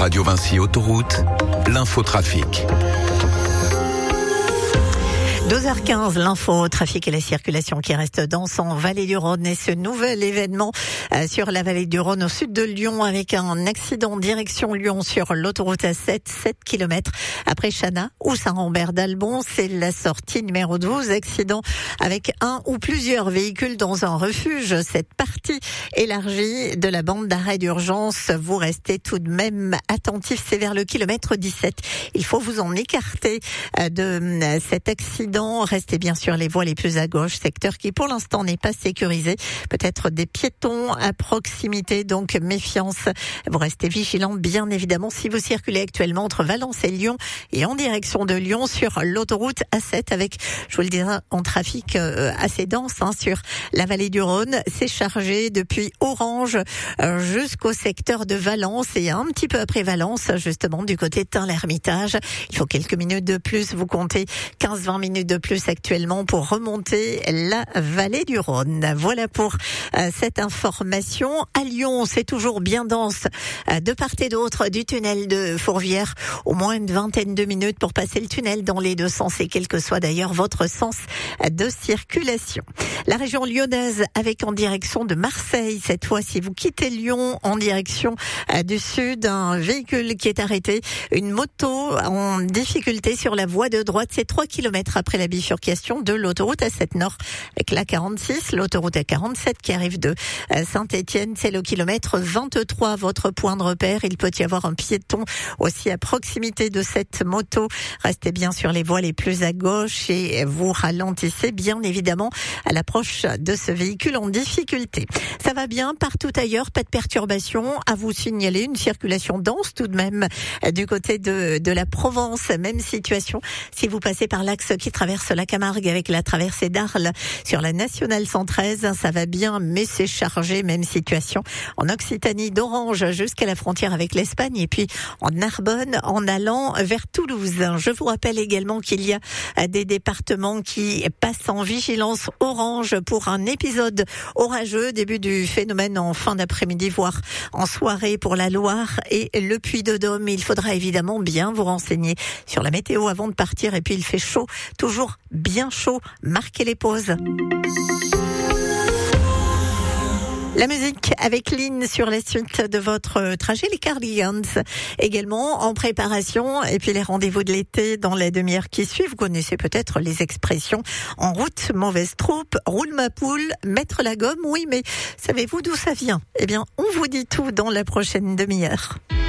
Radio Vinci Autoroute, l'infotrafic. 12h15, l'info, trafic et la circulation qui reste dense en Vallée du Rhône et ce nouvel événement sur la Vallée du Rhône au sud de Lyon avec un accident direction Lyon sur l'autoroute A7, 7 km après Chana ou Saint-Rambert-d'Albon. C'est la sortie numéro 12, accident avec un ou plusieurs véhicules dans un refuge. Cette partie élargie de la bande d'arrêt d'urgence, vous restez tout de même attentifs, c'est vers le kilomètre 17. Il faut vous en écarter de cet accident. Restez bien sur les voies les plus à gauche, secteur qui pour l'instant n'est pas sécurisé. Peut-être des piétons à proximité, donc méfiance. Vous restez vigilants bien évidemment si vous circulez actuellement entre Valence et Lyon et en direction de Lyon sur l'autoroute A7 avec, je vous le disais, un trafic assez dense sur la vallée du Rhône. C'est chargé depuis Orange jusqu'au secteur de Valence et un petit peu après Valence, justement du côté de Tain-l'Hermitage. Il faut quelques minutes de plus, vous comptez 15-20 minutes de plus actuellement pour remonter la vallée du Rhône. Voilà pour cette information. À Lyon, c'est toujours bien dense de part et d'autre du tunnel de Fourvière. Au moins une vingtaine de minutes pour passer le tunnel dans les deux sens et quel que soit d'ailleurs votre sens de circulation. La région lyonnaise avec en direction de Marseille. Cette fois, si vous quittez Lyon en direction du sud, un véhicule qui est arrêté, une moto en difficulté sur la voie de droite. C'est 3 km après la bifurcation de l'autoroute A7 Nord avec la 46, l'autoroute A47 qui arrive de Saint-Étienne. C'est le kilomètre 23, votre point de repère. Il peut y avoir un piéton aussi à proximité de cette moto. Restez bien sur les voies les plus à gauche et vous ralentissez bien évidemment à l'approche de ce véhicule en difficulté. Ça va bien partout ailleurs, pas de perturbation à vous signaler, une circulation dense tout de même du côté de la Provence. Même situation si vous passez par l'axe qui traverse la Camargue avec la traversée d'Arles sur la nationale 113, ça va bien mais c'est chargé. Même situation en Occitanie d'Orange jusqu'à la frontière avec l'Espagne et puis en Narbonne en allant vers Toulouse. Je vous rappelle également qu'il y a des départements qui passent en vigilance orange pour un épisode orageux, début du phénomène en fin d'après-midi voire en soirée pour la Loire et le Puy-de-Dôme. Il faudra évidemment bien vous renseigner sur la météo avant de partir et puis il fait chaud, toujours bien chaud, marquez les pauses. La musique avec Lynn sur la suite de votre trajet, les Cardigans également en préparation et puis les rendez-vous de l'été dans la demi-heure qui suit. Vous connaissez peut-être les expressions en route, mauvaise troupe, roule ma poule, mettre la gomme. Oui, mais savez-vous d'où ça vient? Eh bien, on vous dit tout dans la prochaine demi-heure.